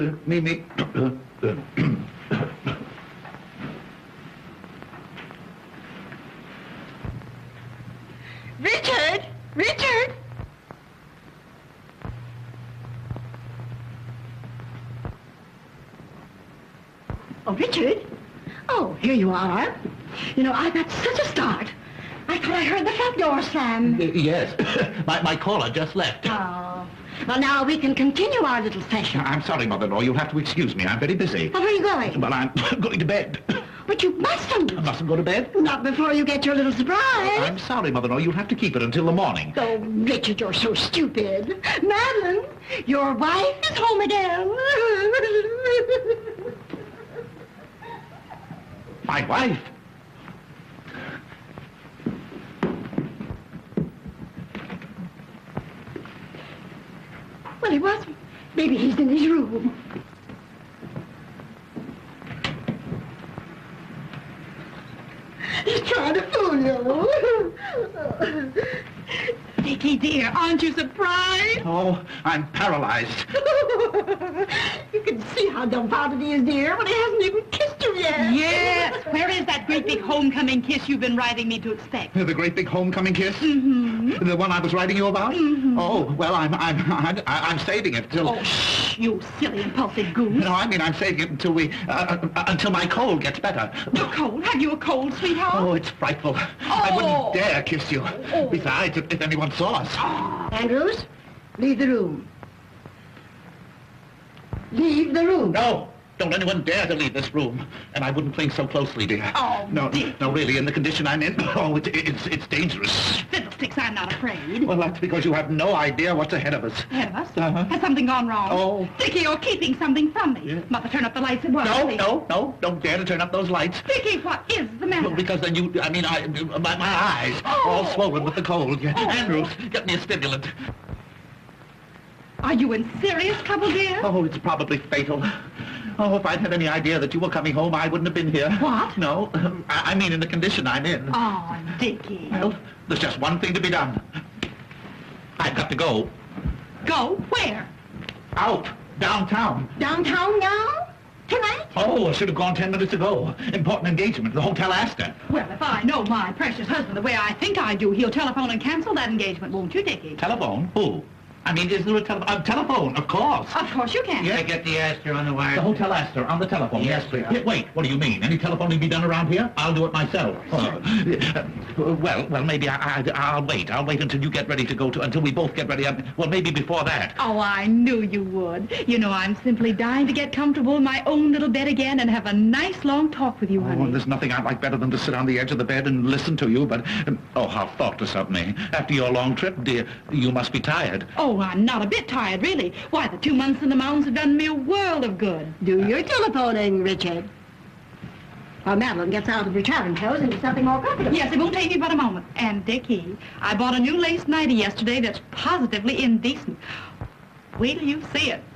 Mimi. Richard! Richard! Oh, Richard? Oh, here you are. You know, I got such a start. I thought I heard the front door slam. Yes. my caller just left. Oh. Well, now we can continue our little session. I'm sorry, Mother-in-law. You'll have to excuse me. I'm very busy. Well, where are you going? Well, I'm going to bed. But you mustn't. I mustn't go to bed? Not before you get your little surprise. I'm sorry, Mother-in-law. You'll have to keep it until the morning. Oh, Richard, you're so stupid. Madeline, your wife is home again. My wife? Well, he wasn't. Maybe he's in his room. He's trying to fool you. Dickie, dear, aren't you surprised? Oh, I'm paralyzed. You can see how dumbfounded he is, dear, when he hasn't even kissed you yet. Yes. Where is that great big homecoming kiss you've been writing me to expect? The great big homecoming kiss? Mm-hmm. The one I was writing you about? Mm-hmm. Oh, well, I'm saving it till... Oh, shh, you silly, impulsive goose. No, I mean, I'm saving it until until my cold gets better. Your cold? Have you a cold, sweetheart? Oh, it's frightful. I wouldn't dare kiss you. Oh. Besides, if anyone saw us. Andrews, leave the room. Leave the room. No! Don't anyone dare to leave this room. And I wouldn't cling so closely, dear. Oh, no, dear. no, really, in the condition I'm in, oh, it's dangerous. Fiddlesticks, I'm not afraid. Well, that's because you have no idea what's ahead of us. Ahead of us? Uh-huh. Has something gone wrong? Oh. Dickie, you're keeping something from me. Yeah. Mother, turn up the lights at once, No, please. no, don't dare to turn up those lights. Dickie, what is the matter? Well, because then my eyes, all swollen with the cold. Oh. Andrews, get me a stimulant. Are you in serious trouble, dear? Oh, it's probably fatal. Oh, if I'd had any idea that you were coming home, I wouldn't have been here. What? No, I mean in the condition I'm in. Oh, Dickie. Well, there's just one thing to be done. I've got to go. Go? Where? Out. Downtown. Downtown now? Tonight? Oh, I should have gone 10 minutes ago. Important engagement, the Hotel Astor. Well, if I know my precious husband the way I think I do, he'll telephone and cancel that engagement, won't you, Dickie? Telephone? Who? I mean, is there a telephone? Of course. Of course you can. Yeah, Get the Astor on the wire. The Hotel Astor, on the telephone. Yes, please. please. Wait, what do you mean? Any telephoning be done around here? I'll do it myself. Well, maybe I'll wait. I'll wait until you get ready to go to, until we both get ready. Well, maybe before that. Oh, I knew you would. You know, I'm simply dying to get comfortable in my own little bed again and have a nice long talk with you, Oh, honey. and there's nothing I like better than to sit on the edge of the bed and listen to you, but, oh, how thoughtless of me. After your long trip, dear, you must be tired. Oh, I'm not a bit tired, really. Why, the 2 months in the mountains have done me a world of good. Do your telephoning, Richard. While Madeline gets out of her traveling clothes into something more comfortable. Yes, it won't take me but a moment. And, Dickie, I bought a new lace nightie yesterday that's positively indecent. Wait till you see it.